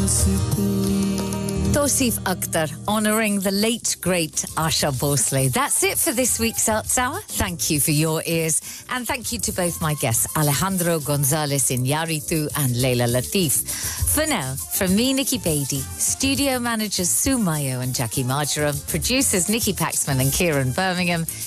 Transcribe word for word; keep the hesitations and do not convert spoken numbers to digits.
Tosif Akhtar, honouring the late, great Asha Bhosle. That's it for this week's Arts Hour. Thank you for your ears. And thank you to both my guests, Alejandro Gonzalez Iñárritu and Leila Latif. For now, from me, Nikki Beattie, studio managers Sue Mayo and Jackie Marjoram, producers Nikki Paxman and Kieran Birmingham,